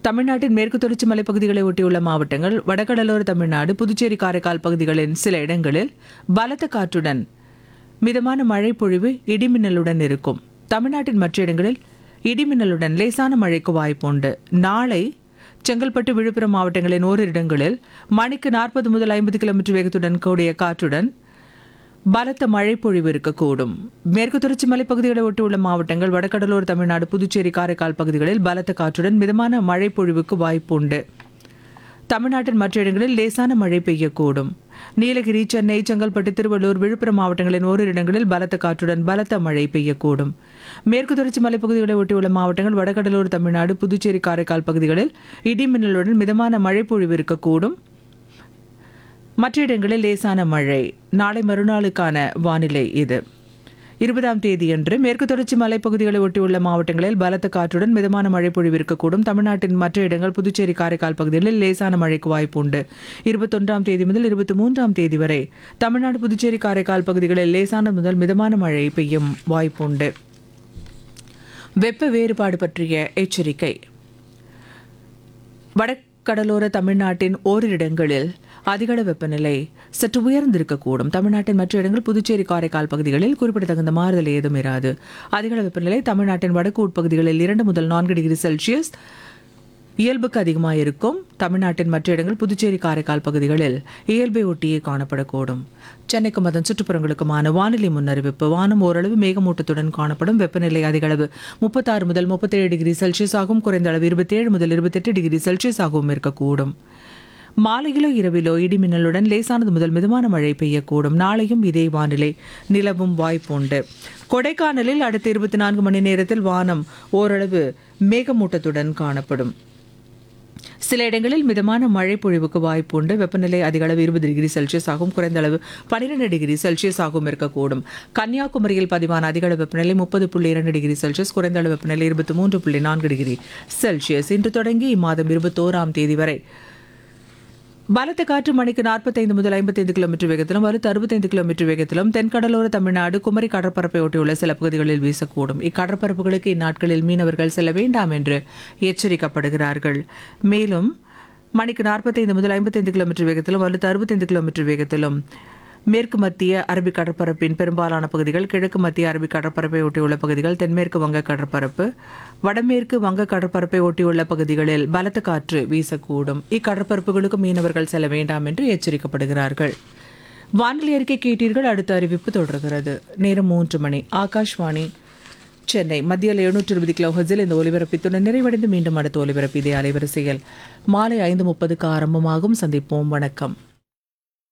தமிழ்நாட்டின் மேற்கு தொடர்ச்சி மலைப்பகுதிகளை ஒட்டியுள்ள மாவட்டங்கள், வடகடலோர தமிழ்நாடு, புதுச்சேரி, காரைக்கால் பகுதிகளின் சில இடங்களில் பலத்த காற்றுடன் மிதமான மழை பொழிவு இடிமின்னலுடன் இருக்கும். தமிழ்நாட்டின் மற்ற இடங்களில் இடிமின்னலுடன் லேசான மழைக்கு வாய்ப்புண்டு. நாளை செங்கல்பட்டு, விழுப்புரம் மாவட்டங்களின் ஓரிரு இடங்களில் மணிக்கு 40 முதல் 50 கிலோமீட்டர் வேகத்துடன் கூடிய காற்றுடன் பலத்த மழை பொழிவு இருக்கக்கூடும். மேற்கு தொடர்ச்சி மலைப்பகுதிகளை ஒட்டியுள்ள மாவட்டங்கள், வடகடலோர தமிழ்நாடு, புதுச்சேரி, காரைக்கால் பகுதிகளில் பலத்த காற்றுடன் மிதமான மழை பொழிவுக்கு வாய்ப்புண்டு. தமிழ்நாட்டின் மற்ற இடங்களில் லேசான மழை பெய்யக்கூடும். நீலகிரி, சென்னை, செங்கல்பட்டு, திருவள்ளூர், விழுப்புரம் மாவட்டங்களின் ஓரிரு இடங்களில் பலத்த காற்றுடன் பலத்த மழை பெய்யக்கூடும். மேற்கு தொடர்ச்சி மலைப்பகுதிகளை ஒட்டியுள்ள மாவட்டங்கள், வடகடலோர தமிழ்நாடு, புதுச்சேரி, காரைக்கால் பகுதிகளில் இடிமின்னலுடன் மிதமான மழை பொழிவு இருக்கக்கூடும். மற்ற இடங்களில் லேசான மழை. நாளை மறுநாளுக்கான வானிலை இது. 20ஆம் தேதியன்று மேற்கு தொடர்ச்சி மலைப்பகுதிகளை ஒட்டியுள்ள மாவட்டங்களில் பலத்த காற்றுடன் மிதமான மழை பொழிவு இருக்கக்கூடும். தமிழ்நாட்டின் மற்ற இடங்கள், புதுச்சேரி, காரைக்கால் பகுதிகளில் லேசான மழைக்கு வாய்ப்புண்டு. 21ஆம் தேதி முதல் 23ஆம் தேதி வரை தமிழ்நாடு, புதுச்சேரி, காரைக்கால் பகுதிகளில் லேசான முதல் மிதமான மழை பெய்யும் வாய்ப்புண்டு. வெப்ப வேறுபாடு பற்றிய எச்சரிக்கை. வடகடலோர தமிழ்நாட்டின் ஓரிரு இடங்களில் அதிகளவு வெப்பநிலை சற்று உயர்ந்திருக்கக்கூடும். தமிழ்நாட்டின் மற்ற இடங்கள், புதுச்சேரி, காரைக்கால் பகுதிகளில் குறிப்பிடத்தகுந்த மாறுதல் ஏதும் இராது. அதிகளவு வெப்பநிலை தமிழ்நாட்டின் வடக்கு உட்பகுதிகளில் 2 முதல் 4 டிகிரி செல்சியஸ் இயல்புக்கு அதிகமாக இருக்கும். தமிழ்நாட்டின் மற்ற இடங்கள், புதுச்சேரி, காரைக்கால் பகுதிகளில் இயல்பை ஒட்டியே காணப்படக்கூடும். சென்னைக்கும் அதன் சுற்றுப்புறங்களுக்குமான வானிலை முன்னறிவிப்பு. வானம் ஓரளவு மேகமூட்டத்துடன் காணப்படும். வெப்பநிலை அதிகளவு 36 முதல் 37 டிகிரி செல்சியஸ் ஆகும். குறைந்த அளவு 27 முதல் 28 டிகிரி செல்சியஸ் ஆகவும் இருக்கக்கூடும். மாலையிலோ இரவிலோ இடிமின்னலுடன் லேசானது முதல் மிதமான மழை பெய்யக்கூடும். நாளையும் இதே வானிலை நிலவும் வாய்ப்புண்டு. கொடைக்கானலில் அடுத்த 24 மணி நேரத்தில் வானம் ஓரளவு மேகமூட்டத்துடன் காணப்படும். சில இடங்களில் மிதமான மழை பொழிவுக்கு வாய்ப்புண்டு. வெப்பநிலை அதிகளவு 20 டிகிரி செல்சியஸ் ஆகும். குறைந்த அளவு 12 டிகிரி செல்சியஸ் ஆகவும் இருக்கக்கூடும். கன்னியாகுமரியில் பதிவான அதிகளவு வெப்பநிலை 30.2 டிகிரி செல்சியஸ். குறைந்த அளவு வெப்பநிலை 23.4 டிகிரி செல்சியஸ். இன்று தொடங்கி இம்மாதம் 21ஆம் தேதி வரை பலத்த காற்று மணிக்கு 45 முதல் 55 கிலோமீட்டர் வேகத்திலும், வலுத்து 65 கிலோமீட்டர் வேகத்திலும் தென்கடலோர தமிழ்நாடு, குமரி கடற்பரப்பை ஒட்டியுள்ள சில பகுதிகளில் வீசக்கூடும். இக்கடற்பரப்புகளுக்கு இந்நாட்களில் மீனவர்கள் செல்ல வேண்டாம் என்று எச்சரிக்கப்படுகிறார்கள். மேலும் மணிக்கு 45 முதல் 55 கிலோமீட்டர் வேகத்திலும், வலுத்து 65 கிலோமீட்டர் வேகத்திலும் மேற்கு மத்திய அரபிக் கடற்பரப்பின் பெரும்பாலான பகுதிகள், கிழக்கு மத்திய அரபிக் கடற்பரப்பை ஒட்டியுள்ள பகுதிகள், தென்மேற்கு வங்க கடற்பரப்பு, வடமேற்கு வங்க கடற்பரப்பை ஒட்டியுள்ள பகுதிகளில் பலத்த காற்று வீசக்கூடும். இக்கடற்பரப்புகளுக்கு மீனவர்கள் செல்ல வேண்டாம் என்று எச்சரிக்கப்படுகிறார்கள். வானிலை அறிக்கை கேட்டீர்கள். அடுத்த அறிவிப்பு தொடர்கிறது. நேரம் 3 மணி. ஆகாஷ்வாணி சென்னை. மத்தியில் 720 கிலோஹெர்ட்ஸில் இந்த ஒலிபரப்பித்துடன் நிறைவடைந்து மீண்டும் அடுத்த ஒலிபரப்பு இதே அலைவரிசையில் மாலை 5:30க்கு ஆரம்பமாகும். சந்திப்போம். வணக்கம்.